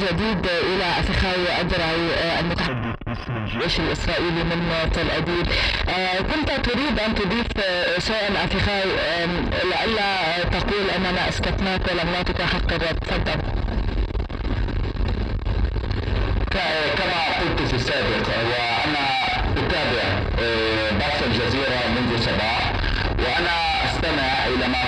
الجديد إلى أخي الدرعي المتحدث باسم الجيش الإسرائيلي من تل أبيب. كنت تريد أن تضيف شيئا أخي لئلا تقول أننا أسكتناك ولم نعطك حق الرد. تفضل. كما قلت في السابق وأنا أتابع